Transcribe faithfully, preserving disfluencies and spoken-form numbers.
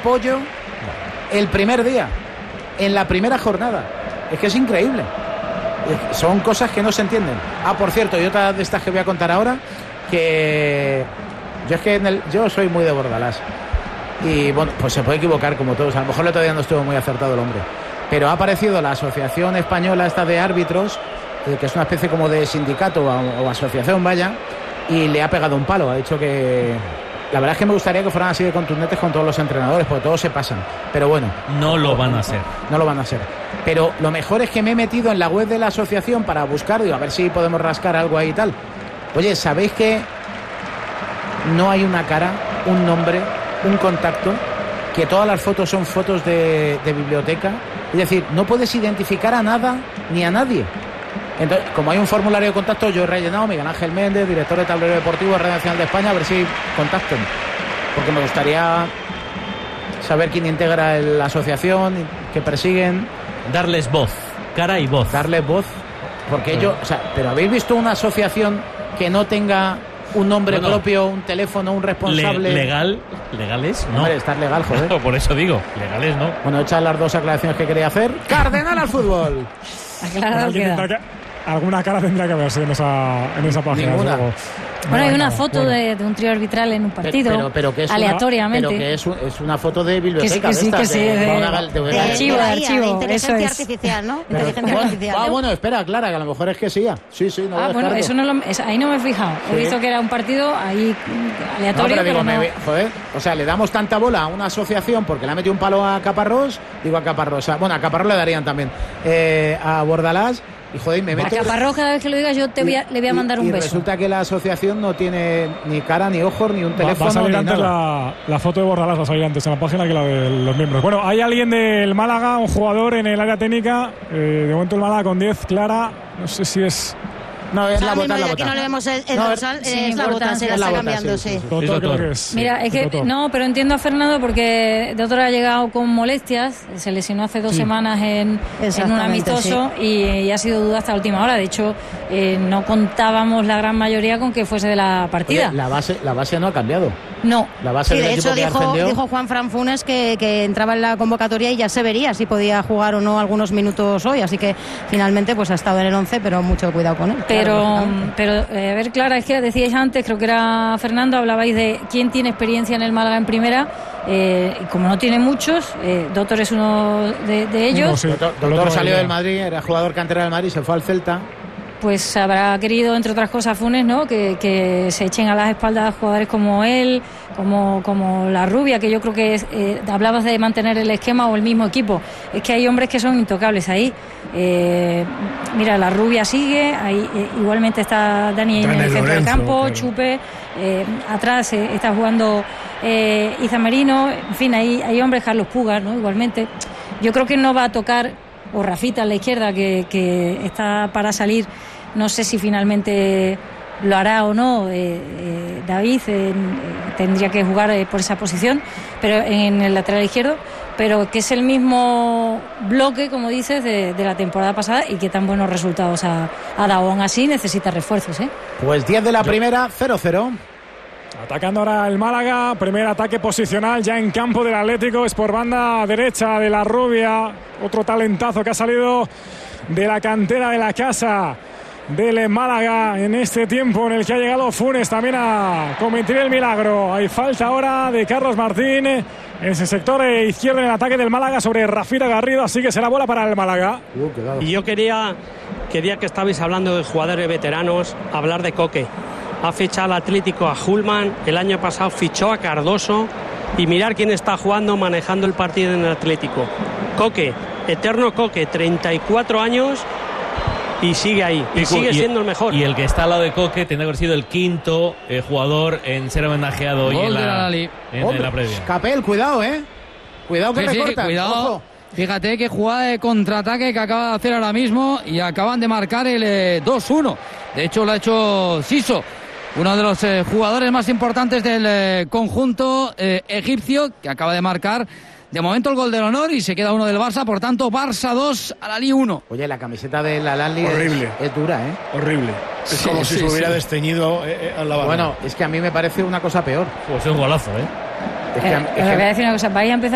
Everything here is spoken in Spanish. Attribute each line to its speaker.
Speaker 1: pollo el primer día, en la primera jornada. Es que es increíble. Son cosas que no se entienden. Ah, por cierto, y otra de estas que voy a contar ahora, que yo es que en el, yo soy muy de Bordalás. Y bueno, pues se puede equivocar como todos. A lo mejor el otro día no estuvo muy acertado el hombre. Pero ha aparecido la Asociación Española esta de árbitros, eh, que es una especie como de sindicato o, o asociación, vaya, y le ha pegado un palo. Ha dicho que... La verdad es que me gustaría que fueran así de contundentes con todos los entrenadores, porque todos se pasan. Pero bueno.
Speaker 2: No lo van a hacer.
Speaker 1: No lo van a hacer. Pero lo mejor es que me he metido en la web de la asociación para buscar, digo, a ver si podemos rascar algo ahí y tal. Oye, ¿sabéis que no hay una cara, un nombre, un contacto, que todas las fotos son fotos de, de biblioteca? Es decir, no puedes identificar a nada ni a nadie. Entonces, como hay un formulario de contacto, yo he rellenado, Miguel Ángel Méndez, director de Tablero Deportivo, Red Nacional de España, a ver si contacten. Porque me gustaría saber quién integra la asociación, que persiguen.
Speaker 2: Darles voz, cara y voz.
Speaker 1: Darles voz. Porque sí. ellos, o sea, pero ¿habéis visto una asociación que no tenga un nombre bueno, propio, un teléfono, un responsable?
Speaker 2: Le, legal, legales, no.
Speaker 1: Hombre, estar legal, joder.
Speaker 2: Claro, por eso digo, legales no.
Speaker 1: Bueno, hechas las dos aclaraciones que quería hacer. Cardenal al fútbol.
Speaker 3: Aclarado queda. Alguna cara tendría que verse en esa, en esa página.
Speaker 1: Ninguna.
Speaker 3: Bueno,
Speaker 4: hay una foto bueno. de, de un trío arbitral en un partido,
Speaker 1: pero, pero que es
Speaker 4: aleatoriamente.
Speaker 1: Una, pero que es, es una foto de biblioteca.
Speaker 4: Que sí, que sí,
Speaker 1: de,
Speaker 4: de, de,
Speaker 1: de, de,
Speaker 4: de, de archivo, de archivo.
Speaker 5: De inteligencia
Speaker 4: eso
Speaker 5: artificial,
Speaker 4: es.
Speaker 5: ¿no?
Speaker 1: Pero,
Speaker 5: inteligencia
Speaker 1: bueno,
Speaker 5: artificial.
Speaker 1: Ah, bueno, espera, Clara, que a lo mejor es que sí. Sí, sí, no
Speaker 4: Ah, bueno, eso no lo, es, ahí no me he fijado. Sí. He visto que era un partido ahí aleatorio.
Speaker 1: No, pero digo,
Speaker 4: pero no.
Speaker 1: me, joder, o sea, le damos tanta bola a una asociación porque le ha metido un palo a Caparrós, digo a Caparrós, o sea, bueno, a Caparrós le darían también, eh, a Bordalás. Y joder, me meto...
Speaker 4: A Caparrós, cada vez que lo digas yo te voy a, le voy a mandar
Speaker 1: y,
Speaker 4: un
Speaker 1: y
Speaker 4: beso.
Speaker 1: Resulta que la asociación no tiene ni cara, ni ojos, ni un teléfono.
Speaker 3: Va a salir
Speaker 1: ni
Speaker 3: antes
Speaker 1: nada.
Speaker 3: La, la foto de Bordalás, va a salir antes en la página que la de los miembros. Bueno, hay alguien del Málaga, un jugador en el área técnica. Eh, de momento el Málaga con diez, Clara. No sé si es...
Speaker 1: No, es la bota, la
Speaker 5: aquí
Speaker 1: bota.
Speaker 5: no le vemos el, el
Speaker 1: no,
Speaker 5: dorsal,
Speaker 4: sí,
Speaker 5: es la bota, se la está
Speaker 1: bota,
Speaker 5: cambiando,
Speaker 1: sí.
Speaker 5: sí.
Speaker 1: sí, sí.
Speaker 3: Doctor, creo que es.
Speaker 4: Mira, es que
Speaker 3: Doctor.
Speaker 4: no, pero entiendo a Fernando porque Doctor ha llegado con molestias, se lesionó hace dos sí. semanas en, en un amistoso sí. y, y ha sido duda hasta la última hora. De hecho, eh, no contábamos la gran mayoría con que fuese de la partida.
Speaker 1: Oye, la base, la base no ha cambiado.
Speaker 4: No.
Speaker 1: La base
Speaker 5: sí,
Speaker 1: del
Speaker 5: de
Speaker 1: equipo
Speaker 5: hecho
Speaker 1: que
Speaker 5: dijo,
Speaker 1: ascendió...
Speaker 5: dijo Juan Fran Funes que, que entraba en la convocatoria y ya se vería si podía jugar o no algunos minutos hoy, así que finalmente pues ha estado en el once, pero mucho cuidado con él.
Speaker 4: Pero,
Speaker 5: claro,
Speaker 4: pero eh, a ver, Clara, es que decíais antes, creo que era Fernando, hablabais de quién tiene experiencia en el Málaga en primera, eh, y como no tiene muchos, eh, Doctor es uno de, de ellos.
Speaker 1: No, sí, Doctor, Doctor salió del Madrid, era jugador cantera del Madrid, se fue al Celta.
Speaker 4: Pues habrá querido, entre otras cosas, Funes, ¿no? Que, que se echen a las espaldas jugadores como él, como, como la Rubia, que yo creo que es, eh, hablabas de mantener el esquema o el mismo equipo. Es que hay hombres que son intocables ahí. Eh, mira, la Rubia sigue, ahí eh, igualmente está Dani en el centro del campo, claro. Chupe, eh, atrás eh, está jugando eh, Iza Merino, en fin, hay, hay hombres, Carlos Pugas, ¿no? Igualmente. Yo creo que no va a tocar, o Rafita a la izquierda, que, que está para salir. No sé si finalmente lo hará o no. Eh, eh, David eh, tendría que jugar eh, por esa posición, pero en el lateral izquierdo, pero que es el mismo bloque, como dices, de, de la temporada pasada y que tan buenos resultados ha, ha dado. Aún así necesita refuerzos, ¿eh?
Speaker 1: Pues diez de la primera, cero cero.
Speaker 3: Atacando ahora el Málaga, primer ataque posicional ya en campo del Atlético, es por banda derecha de la Rubia, otro talentazo que ha salido de la cantera de la casa del Málaga en este tiempo en el que ha llegado Funes también a cometer el milagro. Hay falta ahora de Carlos Martín en ese sector izquierdo en el ataque del Málaga sobre Rafita Garrido, así que será bola para el Málaga.
Speaker 6: Uh, y yo quería, quería que estabais hablando de jugadores veteranos, hablar de Coque. Ha fichado al Atlético a Hulman, el año pasado fichó a Cardoso y mirar quién está jugando, manejando el partido en el Atlético. Coque, eterno Coque, treinta y cuatro años y sigue ahí, y, y sigue siendo el mejor.
Speaker 2: Y el que está al lado de Coque tendrá que haber sido el quinto eh, jugador en ser homenajeado hoy en la, en, en la previa.
Speaker 1: Capel, cuidado, eh. Cuidado que
Speaker 7: sí,
Speaker 1: recorta.
Speaker 7: Sí, cuidado. Ojo. Fíjate qué jugada de contraataque que acaba de hacer ahora mismo y acaban de marcar el eh, dos uno. De hecho lo ha hecho Siso, uno de los eh, jugadores más importantes del eh, conjunto eh, egipcio, que acaba de marcar de momento el gol del honor y se queda uno del Barça. Por tanto, Barça dos, Al-Ahly uno.
Speaker 1: Oye, la camiseta del Al-Ahly
Speaker 8: horrible.
Speaker 1: Es, es dura, ¿eh?
Speaker 8: Horrible. Es sí, como sí, si se hubiera sí. desteñido eh, a la banda.
Speaker 1: Bueno, es que a mí me parece una cosa peor.
Speaker 2: Pues es un golazo, ¿eh?
Speaker 4: Es que, eh, a mí, es que... voy a decir una cosa, vais a empezar